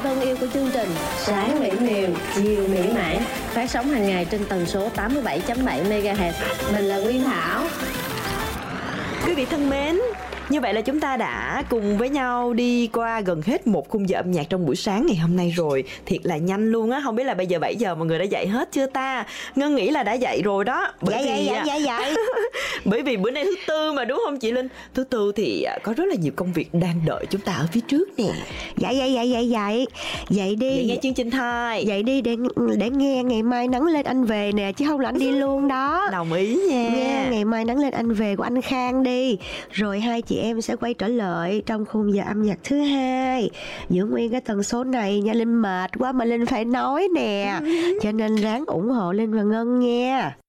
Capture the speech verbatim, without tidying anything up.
thân yêu của chương trình Sáng mỹ miều, chiều mỹ mãn, phát sóng hàng ngày trên tần số tám mươi bảy chấm bảy mê ga héc. Mình là Nguyên Thảo. Quý vị thân mến, như vậy là chúng ta đã cùng với nhau đi qua gần hết một khung giờ âm nhạc trong buổi sáng ngày hôm nay rồi. Thiệt là nhanh luôn á, không biết là bây giờ bảy giờ mọi người đã dậy hết chưa ta? Ngân nghĩ là đã dậy rồi đó. Bởi dạ, vì, dạ, dạ, dạ, dạ. Bởi vì bữa nay thứ tư mà, đúng không chị Linh? Thứ tư thì có rất là nhiều công việc đang đợi chúng ta ở phía trước nè. Dạ, dạ, dạ, dạ, vậy Vậy đi Vậy nghe chương trình thôi. Vậy đi để để nghe ngày mai nắng lên anh về nè, chứ không là anh đi luôn đó. Đồng ý nha. Nghe ngày mai nắng lên anh về của anh Khang đi. Rồi hai chị em sẽ quay trở lại trong khung giờ âm nhạc thứ hai, giữ nguyên cái tần số này nha. Linh mệt quá mà Linh phải nói nè, cho nên ráng ủng hộ Linh và Ngân nha.